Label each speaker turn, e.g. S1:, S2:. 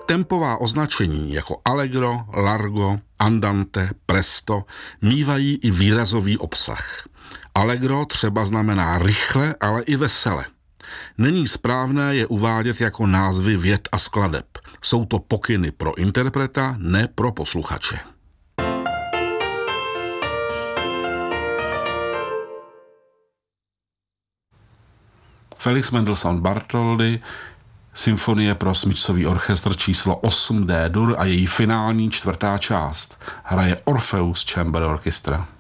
S1: Tempová označení jako allegro, largo, andante, presto mívají i výrazový obsah. Allegro třeba znamená rychle, ale i vesele. Není správné je uvádět jako názvy vět a skladeb. Jsou to pokyny pro interpreta, ne pro posluchače. Felix Mendelssohn Bartholdy, Symfonie pro smyčcový orchestr číslo 8 D-dur a její finální 4. část. Hraje Orpheus Chamber Orchestra.